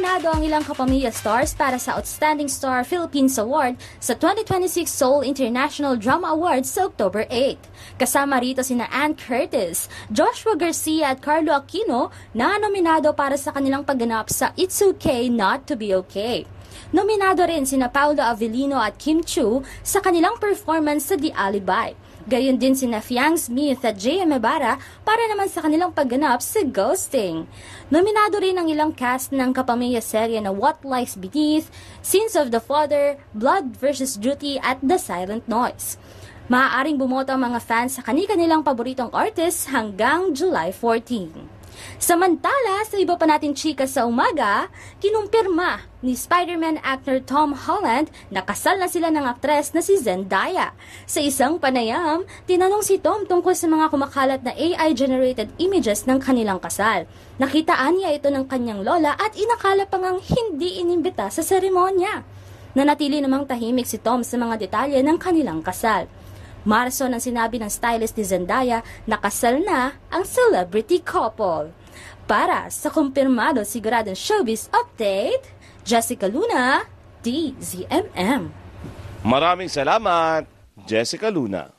Nominado ang ilang kapamilya stars para sa Outstanding Star Philippines Award sa 2026 Seoul International Drama Awards sa October 8. Kasama rito sina Ann Curtis, Joshua Garcia at Carlo Aquino na nominado para sa kanilang pagganap sa It's Okay Not to Be Okay. Nominado rin sina Paolo Avellino at Kim Chiu sa kanilang performance sa The Alibi. Gayon din sina Fiang Smith at J.M. Ibarra para naman sa kanilang pagganap sa Ghosting. Nominado rin ang ilang cast ng kapamilya serye na What Lies Beneath, Sins of the Father, Blood vs. Duty at The Silent Noise. Maaaring bumoto ang mga fans sa kanilang paboritong artist hanggang July 14. Samantala, sa iba pa nating chika sa umaga, kinumpirma ni Spider-Man actor Tom Holland na kasal na sila ng aktres na si Zendaya. Sa isang panayam, tinanong si Tom tungkol sa mga kumakalat na AI-generated images ng kanilang kasal. Nakitaan niya ito ng kanyang lola at inakala pa ngang hindi inimbita sa seremonya. Nanatili namang tahimik si Tom sa mga detalye ng kanilang kasal. Marso nang sinabi ng stylist ni Zendaya na kasal na ang celebrity couple. Para sa kumpirmado siguradong showbiz update, Jessica Luna, DZMM. Maraming salamat, Jessica Luna.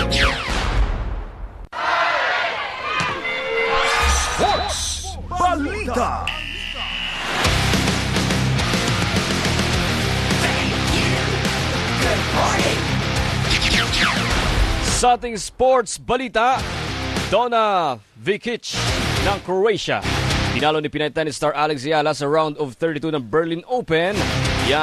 Sports Balita. Sa ating sports balita, Donna Vikic ng Croatia. Tinalo ni Pinay tennis star Alex Ayala sa round of 32 ng Berlin Open